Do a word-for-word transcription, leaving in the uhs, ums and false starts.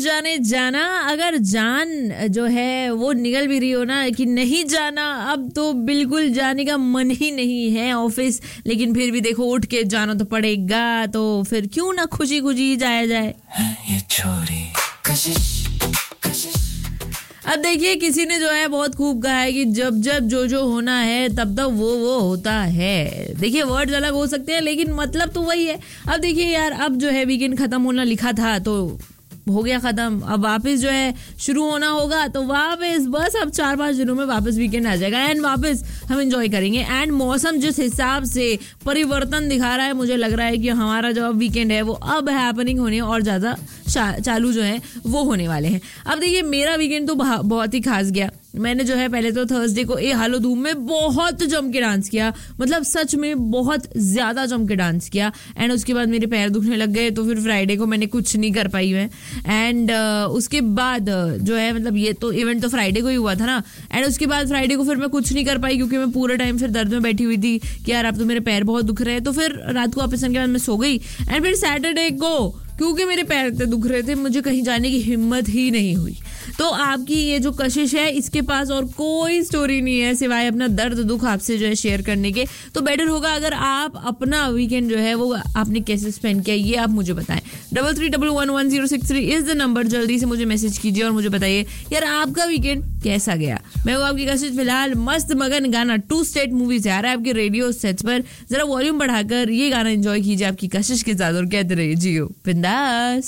जाने जाना, अगर जान जो है वो निकल भी रही हो ना कि नहीं जाना, अब तो बिल्कुल जाने का मन ही नहीं है ऑफिस, लेकिन फिर भी देखो उठ के जाना तो पड़ेगा, तो फिर क्यों ना खुशी खुशी जाया जाए। ये छोरी कशिश कशिश। अब देखिए किसी ने जो है बहुत खूब कहा है कि जब जब जो जो होना है तब तब वो वो होता है। देखिए वर्ड्स अलग हो सकते हैं लेकिन मतलब तो वही है। अब देखिए यार, अब जो है वीकेंड खत्म होना लिखा था तो हो गया खत्म, अब वापस जो है शुरू होना होगा, तो वापस बस अब चार पांच दिनों में वापस वीकेंड आ जाएगा एंड वापस हम एंजॉय करेंगे। एंड मौसम जिस हिसाब से परिवर्तन दिखा रहा है, मुझे लग रहा है कि हमारा जो अब वीकेंड है वो अब हैपनिंग होने और ज़्यादा चालू जो है वो होने वाले हैं। अब देखिए मेरा वीकेंड तो बहुत ही खास गया। मैंने जो है पहले तो थर्सडे को ए हालो धूम में बहुत जम के डांस किया, मतलब सच में बहुत ज़्यादा जम के डांस किया। एंड उसके बाद मेरे पैर दुखने लग गए, तो फिर फ्राइडे को मैंने कुछ नहीं कर पाई मैं। एंड uh, उसके बाद uh, जो है मतलब ये तो इवेंट तो फ्राइडे को ही हुआ था ना, एंड उसके बाद फ्राइडे को फिर मैं कुछ नहीं कर पाई क्योंकि मैं पूरे टाइम फिर दर्द में बैठी हुई थी कि यार अब तो मेरे पैर बहुत दुख रहे हैं। तो फिर रात को वापस आने के बाद मैं सो गई एंड फिर सैटरडे को क्योंकि मेरे पैर इतने दुख रहे थे मुझे कहीं जाने की हिम्मत ही नहीं हुई। तो आपकी ये जो कशिश है इसके पास और कोई स्टोरी नहीं है सिवाय अपना दर्द दुख आपसे जो है शेयर करने के। तो बेटर होगा अगर आप अपना वीकेंड जो है वो आपने कैसे स्पेंड किया ये आप मुझे बताएं। Double three double one one zero six three is the number. जल्दी से मुझे मैसेज कीजिए और मुझे बताइए यार आपका वीकेंड कैसा गया। मैं हूँ आपकी कशिश। फिलहाल मस्त मगन गाना टू स्टेट मूवी से आ रहा है आपके रेडियो सेट्स पर। जरा वॉल्यूम बढ़ाकर ये गाना एंजॉय कीजिए आपकी कशिश के साथ और कहते रहिए जियो बिंदास।